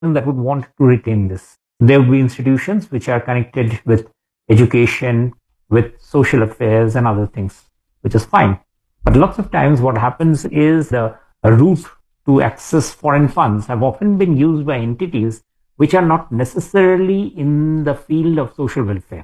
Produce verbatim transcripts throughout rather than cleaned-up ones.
that would want to retain this. There will be institutions which are connected with education, with social affairs and other things, which is fine. But lots of times what happens is the route to access foreign funds have often been used by entities which are not necessarily in the field of social welfare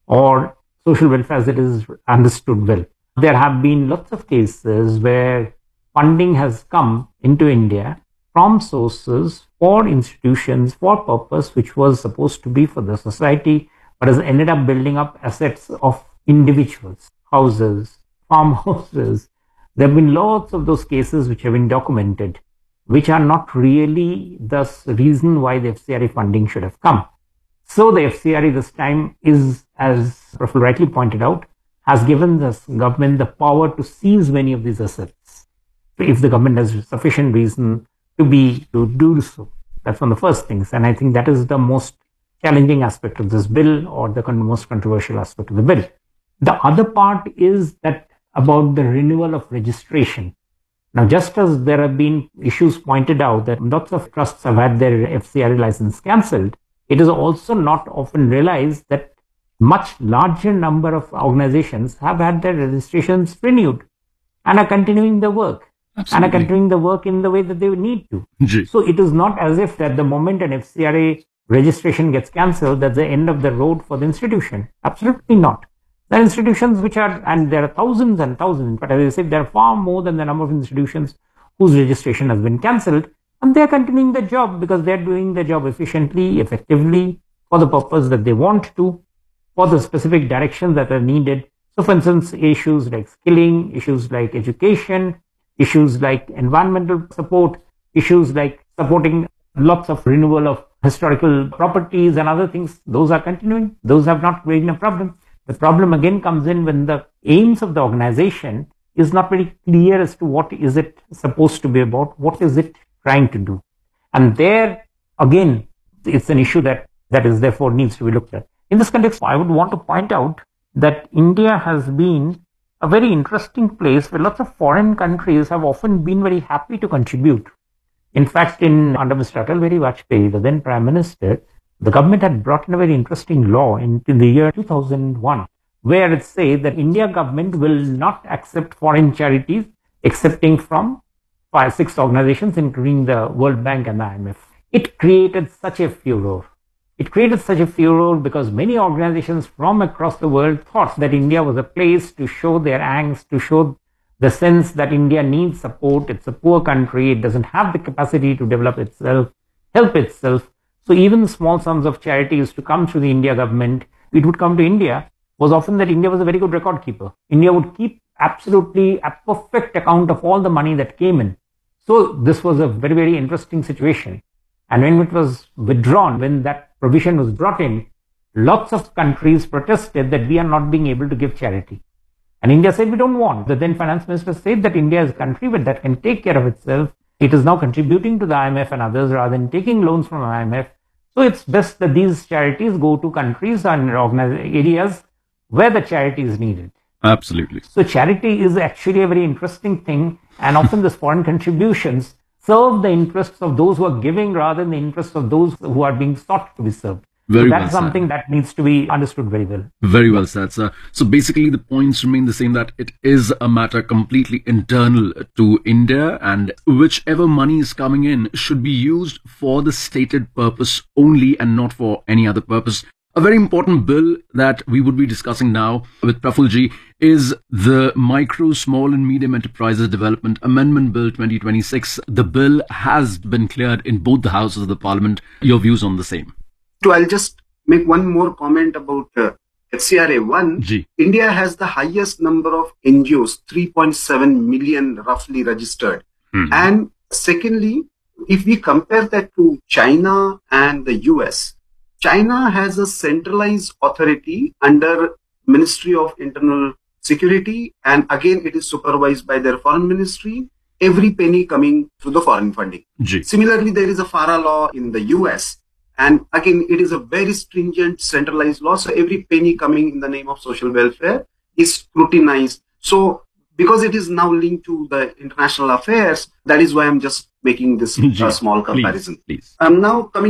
or social welfare as it is understood well. There have been lots of cases where funding has come into India from sources for institutions for purpose which was supposed to be for the society, but has ended up building up assets of individuals, houses, farmhouses. There have been lots of those cases which have been documented, which are not really the reason why the F C R A funding should have come. So the F C R A this time is, as Professor rightly pointed out, has given the government the power to seize many of these assets, if the government has sufficient reason to be to do so. That's one of the first things, and I think that is the most challenging aspect of this bill, or the most controversial aspect of the bill. The other part is that about the renewal of registration. Now, just as there have been issues pointed out that lots of trusts have had their F C R A license cancelled, it is also not often realized that much larger number of organizations have had their registrations renewed and are continuing the work. Absolutely. And are continuing the work in the way that they need to. Gee. So it is not as if at the moment an F C R A registration gets cancelled, that's the end of the road for the institution. Absolutely not. There are institutions which are, and there are thousands and thousands, but as I said, there are far more than the number of institutions whose registration has been cancelled, and they are continuing the job because they are doing the job efficiently, effectively, for the purpose that they want to, for the specific directions that are needed. So for instance, issues like skilling, issues like education, issues like environmental support, issues like supporting lots of renewal of historical properties and other things, those are continuing. Those have not been a problem. The problem again comes in when the aims of the organization is not very clear as to what is it supposed to be about, what is it trying to do. And there, again, it's an issue that, that is therefore needs to be looked at. In this context, I would want to point out that India has been a very interesting place where lots of foreign countries have often been very happy to contribute. In fact, in under Mister Atal Bihari Vajpayee, the then Prime Minister, the government had brought in a very interesting law in, in the year two thousand one, where it says that India government will not accept foreign charities excepting from five, six organizations, including the World Bank and the I M F. It created such a furor. It created such a furor because many organizations from across the world thought that India was a place to show their angst, to show the sense that India needs support. It's a poor country. It doesn't have the capacity to develop itself, help itself. So even small sums of charity used to come through the India government. It would come to India was often that India was a very good record keeper. India would keep absolutely a perfect account of all the money that came in. So this was a very, very interesting situation. And when it was withdrawn, when that provision was brought in, lots of countries protested that we are not being able to give charity. And India said, we don't want. The then finance minister said that India is a country that can take care of itself. It is now contributing to the I M F and others rather than taking loans from the I M F. So it's best that these charities go to countries and areas where the charity is needed. Absolutely. So charity is actually a very interesting thing. And often these foreign contributions serve the interests of those who are giving rather than the interests of those who are being sought to be served. Very so that's well something said. that needs to be understood very well. Very well said, sir. So basically the points remain the same, that it is a matter completely internal to India, and whichever money is coming in should be used for the stated purpose only and not for any other purpose. A very important bill that we would be discussing now with Prafulji is the Micro, Small and Medium Enterprises Development Amendment Bill twenty twenty-six. The bill has been cleared in both the houses of the Parliament. Your views on the same? So I'll just make one more comment about uh, F C R A one. G. India has the highest number of N G Os, three point seven million roughly registered. Hmm. And secondly, if we compare that to China and the U S, China has a centralized authority under Ministry of Internal Security, and again it is supervised by their foreign ministry, every penny coming through the foreign funding. G. Similarly, there is a FARA law in the U S, and again it is a very stringent centralized law, so every penny coming in the name of social welfare is scrutinized. So because it is now linked to the international affairs, that is why I'm just making this uh, small comparison. Please, please. Um, now coming